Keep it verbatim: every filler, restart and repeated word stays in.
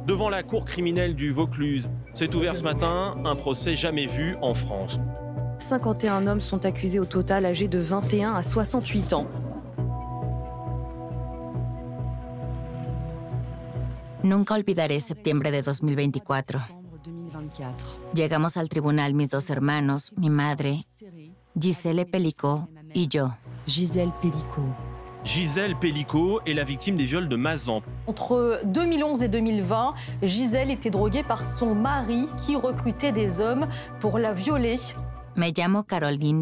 devant la cour criminelle du Vaucluse. C'est ouvert ce matin, un procès jamais vu en France. cinquante et un hommes sont accusés au total, âgés de vingt et un à soixante-huit ans. Nunca olvidaré septiembre de dos mil veinticuatro. Llegamos al tribunal mis dos hermanos, mi madre, Gisèle Pelicot y yo. Gisèle Pelicot. Gisèle Pelicot est la victime des viols de Mazan. Entre deux mille onze et deux mille vingt, Gisèle était droguée par son mari qui recrutait des hommes pour la violer. Me llamo Caroline